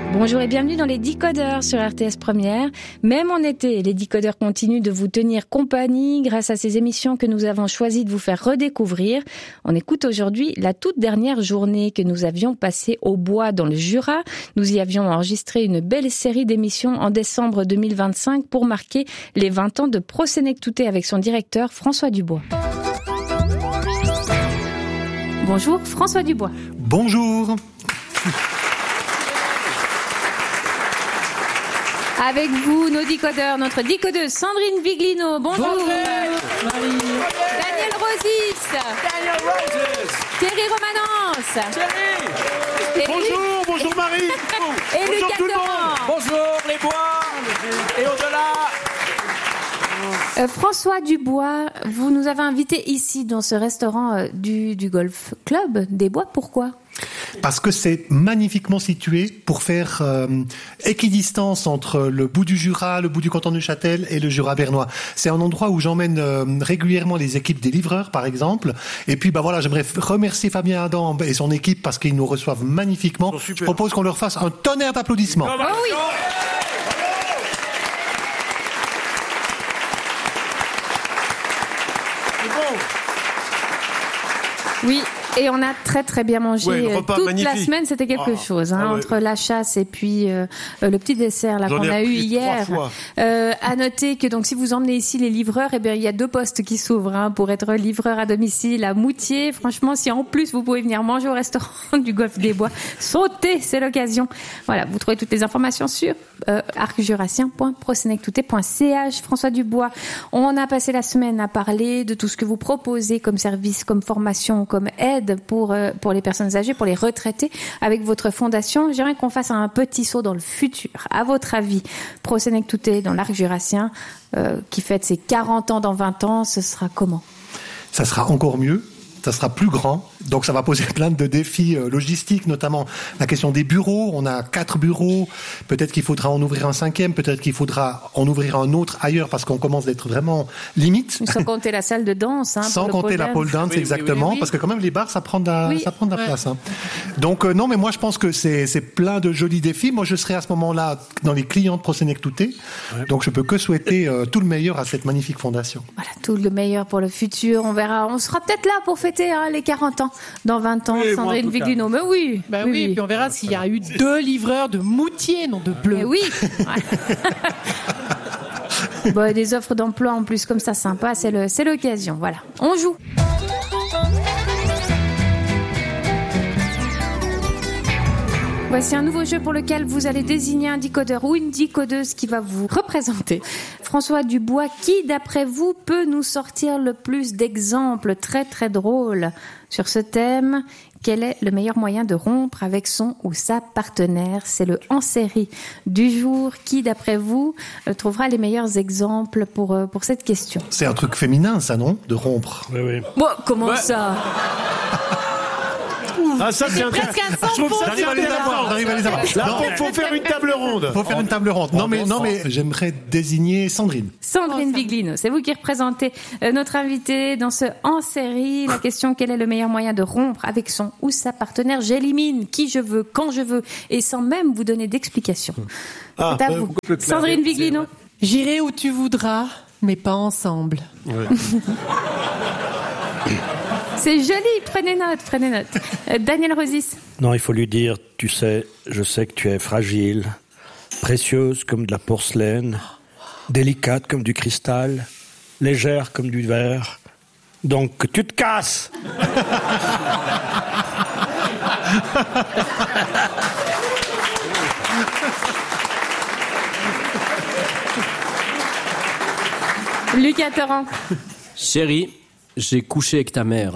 Bonjour et bienvenue dans les Décodeurs sur RTS Première. Même en été, les Décodeurs continuent de vous tenir compagnie grâce à ces émissions que nous avons choisi de vous faire redécouvrir. On écoute aujourd'hui la toute dernière journée que nous avions passée au Bois dans le Jura. Nous y avions enregistré une belle série d'émissions en décembre 2025 pour marquer les 20 ans de Prosenectute avec son directeur François Dubois. Bonjour François Dubois. Bonjour. Avec vous, nos décodeurs, notre décodeuse Sandrine Viglino. Bonjour. Marie. Daniel Rosis. Thierry Romanence. Bonjour Marie. Et Bonjour Lucas tout le monde. Torrent. Bonjour les bois et au-delà. François Dubois, vous nous avez invités ici dans ce restaurant du Golf Club des Bois. Pourquoi ? Parce que c'est magnifiquement situé pour faire équidistance entre le bout du Jura, le bout du canton de Châtel et le Jura bernois. C'est un endroit où j'emmène régulièrement les équipes des livreurs, par exemple. Et puis, voilà, j'aimerais remercier Fabien Adam et son équipe parce qu'ils nous reçoivent magnifiquement. Je propose qu'on leur fasse un tonnerre d'applaudissements. Oh oui. Oui, et on a très très bien mangé toute magnifique. La semaine, c'était quelque chose, entre la chasse et puis le petit dessert là qu'on a eu hier. À noter que donc si vous emmenez ici les livreurs, eh bien il y a 2 postes qui s'ouvrent pour être livreur à domicile à Moutier. Franchement, si en plus vous pouvez venir manger au restaurant du Golf des Bois, sautez, c'est l'occasion. Voilà, vous trouvez toutes les informations sur arcjurassien.prosenectute.ch. François Dubois, on a passé la semaine à parler de tout ce que vous proposez comme service, comme formation, comme aide pour les personnes âgées, pour les retraités, avec votre fondation. J'aimerais qu'on fasse un petit saut dans le futur. À votre avis, Prosenectute dans l'arc jurassien, qui fête ses 40 ans dans 20 ans, ce sera comment ? Ça sera encore mieux. Ça sera plus grand, donc ça va poser plein de défis logistiques, notamment la question des bureaux. On a 4 bureaux, peut-être qu'il faudra en ouvrir un 5e, peut-être qu'il faudra en ouvrir un autre ailleurs parce qu'on commence d'être vraiment limite. Sans compter la salle de danse. Sans compter la pole dance, exactement, parce que quand même les bars, ça prend de la place. Donc non, mais moi je pense que c'est plein de jolis défis. Moi je serai à ce moment-là dans les clients de Prosenectute, donc je peux que souhaiter tout le meilleur à cette magnifique fondation. Voilà, tout le meilleur pour le futur. On verra, on sera peut-être là pour fêter les 40 ans dans 20 ans, Sandrine Viglino. Mais oui. Oui, puis on verra s'il y a eu 2 livreurs de Moutier, non de Bleu. Mais oui. Bon, des offres d'emploi en plus comme ça, sympa, c'est l'occasion. Voilà, on joue. Voici un nouveau jeu pour lequel vous allez désigner un décodeur ou une décodeuse qui va vous représenter. François Dubois, qui d'après vous peut nous sortir le plus d'exemples très très drôles sur ce thème ? Quel est le meilleur moyen de rompre avec son ou sa partenaire ? C'est le en-série du jour. Qui d'après vous trouvera les meilleurs exemples pour cette question ? C'est un truc féminin ça, non ? De rompre. Oui. Bon, comment ça ? Ah, ça c'est presque un je trouve ça J'arrive à les avoir. Là, faut faire une table ronde. Non, mais j'aimerais désigner Sandrine. Sandrine Viglino, c'est vous qui représentez notre invitée dans ce hors-série. La question, quel est le meilleur moyen de rompre avec son ou sa partenaire ? J'élimine qui je veux, quand je veux, et sans même vous donner d'explication. C'est à vous. Sandrine Viglino. J'irai où tu voudras, mais pas ensemble. Ouais. C'est joli, prenez note. Daniel Rosis. Non, il faut lui dire, tu sais, je sais que tu es fragile, précieuse comme de la porcelaine, délicate comme du cristal, légère comme du verre, donc que tu te casses. Lucas Torrent. Chérie, j'ai couché avec ta mère.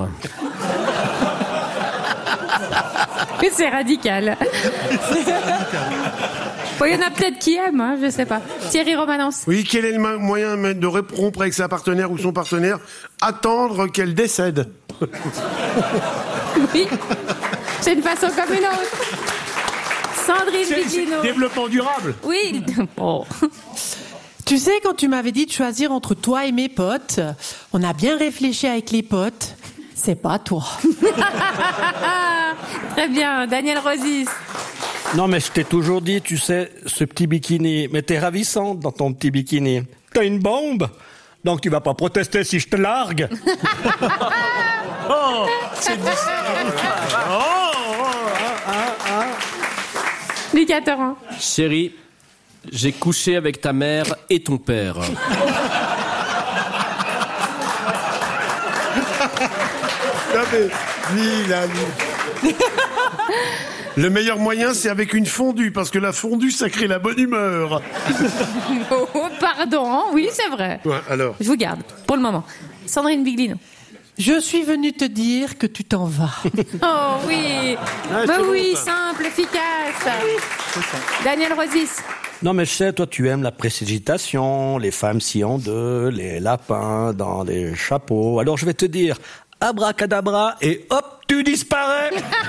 C'est radical. Bon, il y en a peut-être qui aiment, je sais pas. Thierry Romanence. Oui, quel est le moyen de rompre avec sa partenaire ou son partenaire ? Attendre qu'elle décède. Oui, c'est une façon comme une autre. Sandrine Viglino. Développement durable. Oui. Oh. Tu sais, quand tu m'avais dit de choisir entre toi et mes potes, on a bien réfléchi avec les potes. C'est pas toi. Très bien, Daniel Rosis. Non, mais je t'ai toujours dit, tu sais, ce petit bikini, mais t'es ravissante dans ton petit bikini. T'as une bombe, donc tu vas pas protester si je te largue. Oh, c'est Lucas Torrent. Chérie, j'ai couché avec ta mère et ton père. Le meilleur moyen, c'est avec une fondue, parce que la fondue, ça crée la bonne humeur. Oh, pardon. Oui, c'est vrai. Ouais, alors. Je vous garde, pour le moment. Sandrine Biglino. Je suis venue te dire que tu t'en vas. Oh oui. c'est Bah bon, oui, ça. simple, efficace. Daniel Rosis. Non, mais je sais, toi, tu aimes la précipitation, les femmes sciées en deux, les lapins dans les chapeaux. Alors, je vais te dire, abracadabra, et hop, tu disparais.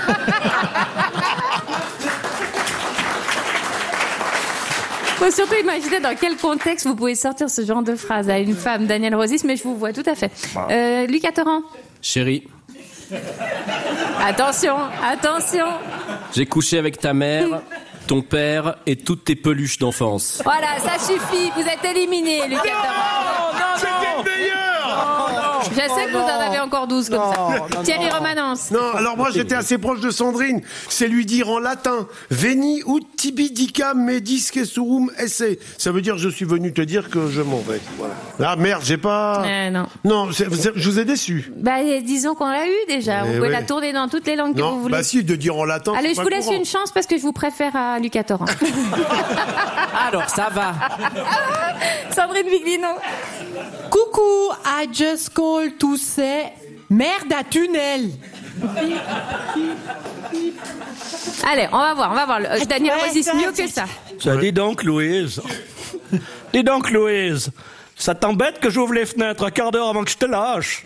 Faut surtout imaginer dans quel contexte vous pouvez sortir ce genre de phrase à une femme, Daniel Rosis, mais je vous vois tout à fait. Lucas Torrent. Chérie, Attention. j'ai couché avec ta mère, ton père et toutes tes peluches d'enfance. Voilà, ça suffit, vous êtes éliminé, Lucas Torrent. C'était le meilleur. Je sais que vous en avez encore 12 comme ça. Thierry Romanence. Non, alors moi j'étais assez proche de Sandrine. C'est lui dire en latin Veni ut tibi dicam me discesurum esse. Ça veut dire je suis venu te dire que je m'en vais. Voilà. Ah merde, j'ai pas. Non. Non, je vous ai déçu. Bah, disons qu'on l'a eu déjà. Vous pouvez la tourner dans toutes les langues que vous Non, voulez. bah si, de dire en latin. Allez, c'est je pas vous laisse courant. une chance parce que je vous préfère à Lucas Torrent. Alors, ça va. Sandrine Biglino. Coucou, I just called to say merde à tunnel. Allez, on va voir. Daniel Ouais, Rosis, ça, mieux que ça. Dis donc, Louise. Dis donc, Louise. Ça t'embête que j'ouvre les fenêtres un quart d'heure avant que je te lâche?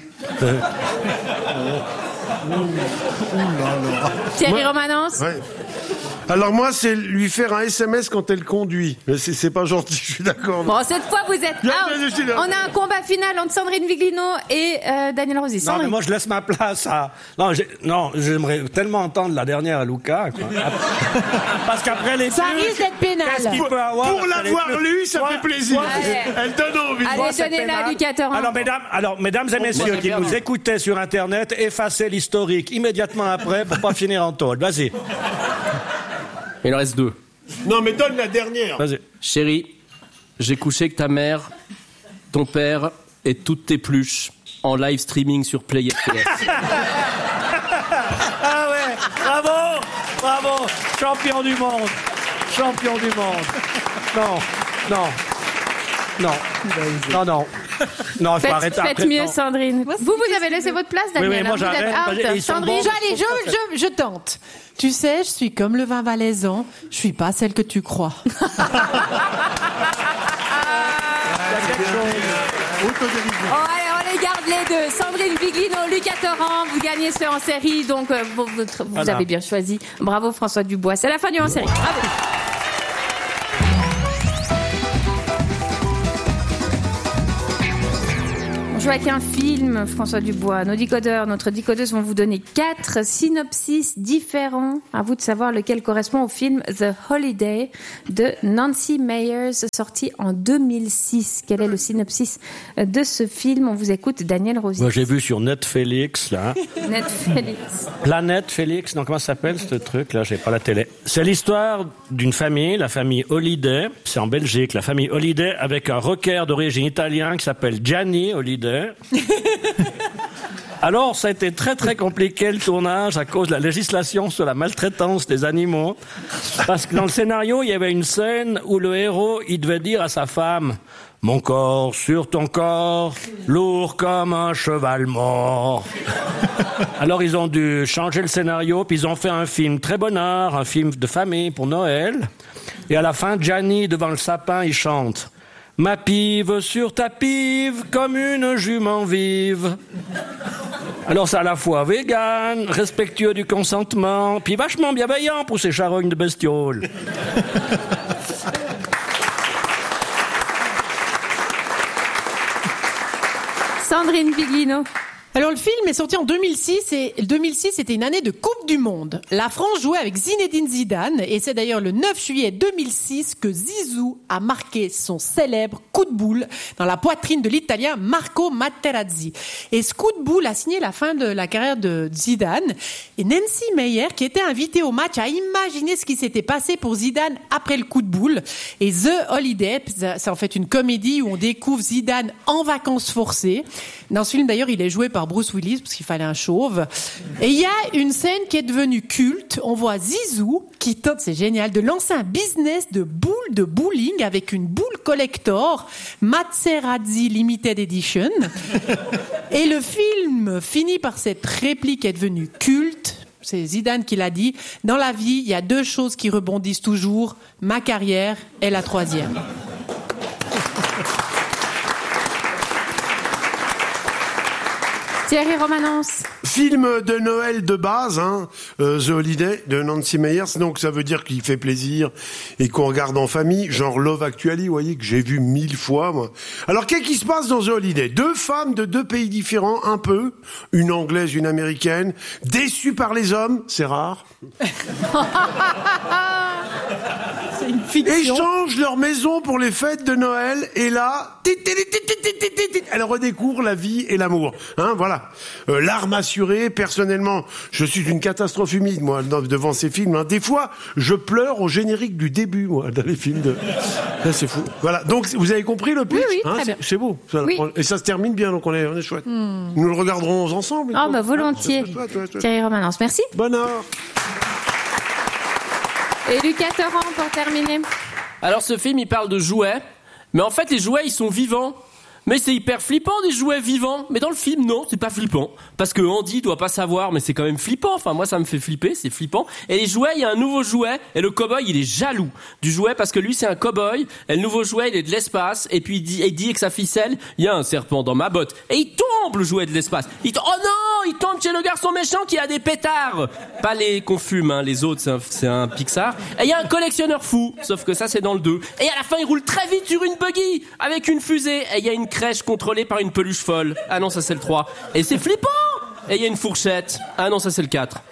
Thierry Romanence. Ouais. Alors moi, c'est lui faire un SMS quand elle conduit. Mais c'est pas gentil, je suis d'accord. Bon, cette fois, vous êtes Bien, out. je suis là. On a un combat final entre Sandrine Biglino et Daniel Rosis. Non, mais Sandrine. moi, je laisse ma place à... Non, j'aimerais tellement entendre la dernière à Luca, quoi. Parce qu'après les Ça trucs, risque d'être pénal. qu'est-ce qu'il peut avoir Pour après les l'avoir trucs? lu, ça Ouais. fait plaisir. Ouais. Elle donne envie. Allez, C'est donnez-la à pénal. Lucas Torrent. Alors, mesdames et messieurs qui nous écoutaient sur Internet, effacez l'historique immédiatement après pour pas finir en tôle. Vas-y. Il en reste 2. Non, mais donne la dernière. Vas-y. Chérie, j'ai couché avec ta mère, ton père et toutes tes peluches en live streaming sur Play FPS. Ah ouais, bravo, champion du monde. Non, il faut arrêter Faites après. mieux, Non. Sandrine. Vous avez laissé votre place, Daniel. Oui, moi, vous êtes j'arrête. out. Ils sont Sandrine, bons. Allez, je tente. Tu sais, je suis comme le vin valaisan. Je suis pas celle que tu crois. Oh, allez, on les garde les deux. Sandrine Biglino, Lucas Torrent, vous gagnez ce en série, donc vous Voilà. avez bien choisi. Bravo François Dubois. C'est la fin du en série. Bravo. On joue avec un film, François Dubois. Notre décodeuse vont vous donner 4 synopsis différents. À vous de savoir lequel correspond au film The Holiday de Nancy Meyers, sorti en 2006. Quel est le synopsis de ce film? On vous écoute, Daniel Rosis. Moi, j'ai vu sur Netflix, là. Netflix. Planète Félix, non, comment ça s'appelle ce truc là? J'ai pas la télé. C'est l'histoire d'une famille, la famille Holiday. C'est en Belgique, la famille Holiday avec un rocker d'origine italienne qui s'appelle Gianni Holiday. Alors, ça a été très très compliqué le tournage à cause de la législation sur la maltraitance des animaux. Parce que dans le scénario, il y avait une scène où le héros, il devait dire à sa femme: mon corps sur ton corps, lourd comme un cheval mort. Alors ils ont dû changer le scénario, puis ils ont fait un film très bonnard, un film de famille pour Noël. Et à la fin, Gianni, devant le sapin, il chante: ma pive sur ta pive, comme une jument vive. Alors c'est à la fois vegan, respectueux du consentement, puis vachement bienveillant pour ces charognes de bestioles. Sandrine Biglino. Alors le film est sorti en 2006 et 2006 était une année de Coupe du Monde. La France jouait avec Zinedine Zidane et c'est d'ailleurs le 9 juillet 2006 que Zizou a marqué son célèbre coup de boule dans la poitrine de l'Italien Marco Materazzi. Et ce coup de boule a signé la fin de la carrière de Zidane. Et Nancy Meyer, qui était invitée au match, a imaginé ce qui s'était passé pour Zidane après le coup de boule. Et The Holiday, c'est en fait une comédie où on découvre Zidane en vacances forcées. Dans ce film, d'ailleurs, il est joué par Bruce Willis parce qu'il fallait un chauve. Et il y a une scène qui est devenue culte. On voit Zizou qui tente, c'est génial, de lancer un business de boules de bowling avec une boule collector Materazzi Limited Edition. Et le film finit par cette réplique qui est devenue culte. C'est Zidane qui l'a dit. Dans la vie, il y a 2 choses qui rebondissent toujours. Ma carrière est la 3e. Thierry Romanens. Film de Noël de base, The Holiday de Nancy Meyers, donc ça veut dire qu'il fait plaisir et qu'on regarde en famille, genre Love Actually, vous voyez, que j'ai vu 1000 fois, moi. Alors, qu'est-ce qui se passe dans The Holiday? 2 femmes de 2 pays différents, un peu, une anglaise, une américaine, déçues par les hommes, c'est rare. C'est une fiction. Échangent leur maison pour les fêtes de Noël, et là, elles redécouvrent la vie et l'amour. Voilà. Larmes assurées, personnellement, je suis une catastrophe humide, moi, devant ces films. Des fois, je pleure au générique du début, moi, dans les films de... Là, c'est fou. Voilà. Donc, vous avez compris le pitch? Oui, très bien. C'est beau. Ça, oui. Et ça se termine bien, donc on est chouette. Nous le regarderons ensemble. Volontiers. Thierry Romanens, merci. Bonheur. Et Lucas Torrent pour terminer. Alors ce film, il parle de jouets, mais en fait les jouets, ils sont vivants. Mais c'est hyper flippant des jouets vivants. Mais dans le film, non, c'est pas flippant. Parce que Andy doit pas savoir, mais c'est quand même flippant. Enfin, moi, ça me fait flipper, c'est flippant. Et les jouets, il y a un nouveau jouet. Et le cow-boy, il est jaloux du jouet parce que lui, c'est un cow-boy. Et le nouveau jouet, il est de l'espace. Et puis, il dit avec sa ficelle, il y a un serpent dans ma botte. Et il tombe, le jouet de l'espace. Oh non, il tombe chez le garçon méchant qui a des pétards. Pas les qu'on fume, les autres, c'est un Pixar. Et il y a un collectionneur fou. Sauf que ça, c'est dans le 2. Et à la fin, il roule très vite sur une buggy avec une fusée. Et il y a une crèche contrôlée par une peluche folle. Ah non, ça c'est le 3. Et c'est flippant. Et il y a une fourchette. Ah non, ça c'est le 4.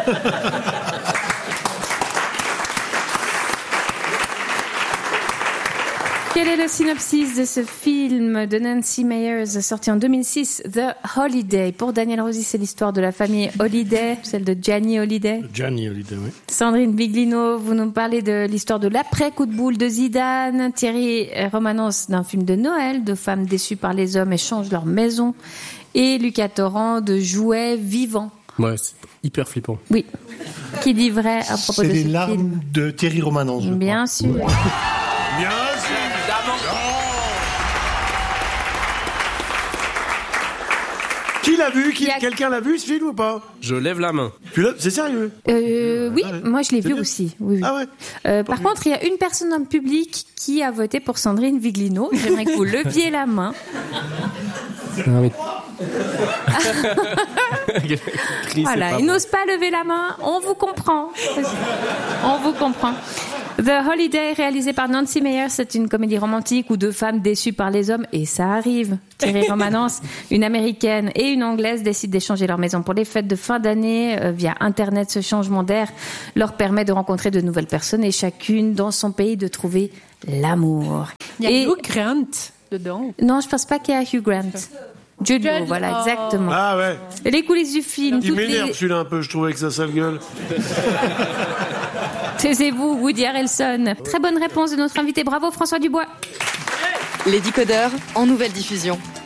Quel est le synopsis de ce film de Nancy Meyers, sorti en 2006, The Holiday? Pour Daniel Rosy, c'est l'histoire de la famille Holiday, celle de Gianni Holiday. Gianni Holiday, oui. Sandrine Biglino, vous nous parlez de l'histoire de l'après-coup de boule de Zidane. Thierry Romanens, d'un film de Noël, de femmes déçues par les hommes échangent leur maison. Et Lucas Torrent, de jouets vivants. Ouais, c'est hyper flippant. Oui. Qui dit vrai à propos de ce film? C'est les larmes de Thierry Romanens, je Bien crois. sûr. Bien sûr. Qui l'a vu? Quelqu'un l'a vu ce film ou pas? Je lève la main. C'est sérieux? Oui, moi je l'ai vu aussi. Oui. Ah ouais. Par contre, il y a une personne dans le public qui a voté pour Sandrine Viglino. J'aimerais que vous leviez la main. Voilà, il n'ose pas lever la main. On vous comprend. On vous comprend. The Holiday, réalisé par Nancy Meyers, c'est une comédie romantique où 2 femmes déçues par les hommes, et ça arrive. Thierry Romanens, une américaine et une anglaise décident d'échanger leur maison pour les fêtes de fin d'année. Via Internet, ce changement d'air leur permet de rencontrer de nouvelles personnes et chacune dans son pays de trouver l'amour. Il y a Hugh Grant dedans. Non, je pense pas qu'il y a Hugh Grant. Jude Law, voilà, exactement. Ah ouais. Et les coulisses du film. Il m'énerve celui-là un peu, je trouve, avec sa sale gueule. Taisez-vous, Woody Harrelson. Très bonne réponse de notre invité. Bravo, François Dubois. Les Décodeurs en nouvelle diffusion.